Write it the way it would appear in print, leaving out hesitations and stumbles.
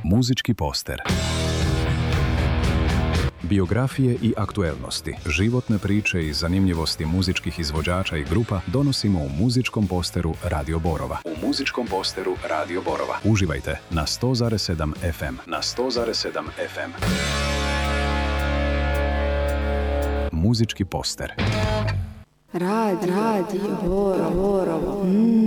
Muzički poster. Biografije i aktuelnosti, životne priče i zanimljivosti muzičkih izvođača i grupa donosimo u muzičkom posteru Radio Borova. U muzičkom posteru Radio Borova. Uživajte na 100,7 FM. Na 100,7 FM. Muzički poster. Radio Borovo.